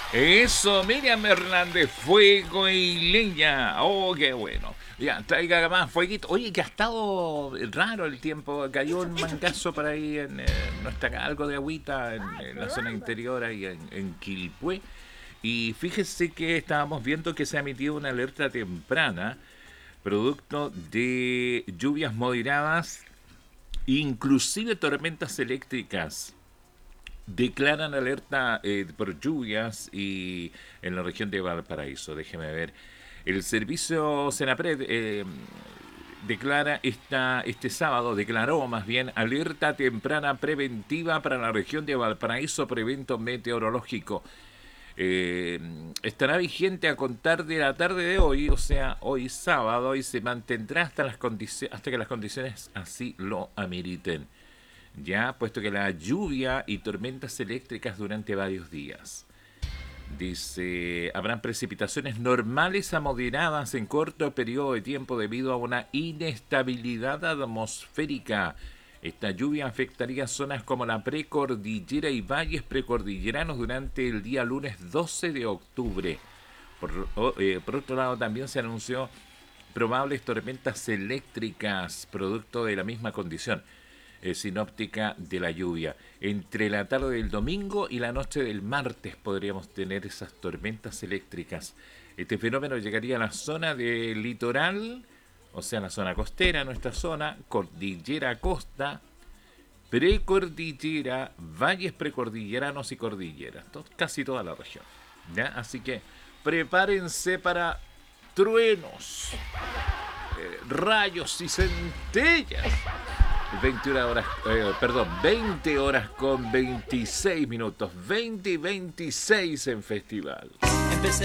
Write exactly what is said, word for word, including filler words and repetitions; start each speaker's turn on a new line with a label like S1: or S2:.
S1: Eso, Miriam Hernández, fuego y leña. Oh, qué bueno. Ya, traiga más fueguito. Oye, que ha estado raro el tiempo. Cayó un mangazo por ahí en eh, nuestra algo de agüita en, en la zona interior ahí en, en Quilpué. Y fíjese que estábamos viendo que se ha emitido una alerta temprana, producto de lluvias moderadas, inclusive tormentas eléctricas. Declaran alerta eh, por lluvias y en la región de Valparaíso. Déjeme ver. El servicio Senapred eh, declara esta, este sábado, declaró más bien alerta temprana preventiva para la región de Valparaíso por evento meteorológico. Eh, estará vigente a contar de la tarde de hoy, o sea, hoy sábado, y se mantendrá hasta, las condici- hasta que las condiciones así lo ameriten. Ya, puesto que la lluvia y tormentas eléctricas durante varios días. Dice, habrán precipitaciones normales a moderadas en corto periodo de tiempo debido a una inestabilidad atmosférica. Esta lluvia afectaría zonas como la precordillera y valles precordilleranos durante el día lunes doce de octubre. Por, eh, por otro lado, también se anunció probables tormentas eléctricas, producto de la misma condición eh, sinóptica de la lluvia. Entre la tarde del domingo y la noche del martes podríamos tener esas tormentas eléctricas. Este fenómeno llegaría a la zona del litoral, o sea, la zona costera, nuestra zona, cordillera costa, precordillera, valles precordilleranos y cordilleras, to- casi toda la región. ¿Ya? Así que prepárense para truenos, eh, rayos y centellas. veintiuna horas, eh, perdón, veinte horas con veintiséis minutos, veinte y veintiséis en festival.
S2: Empecé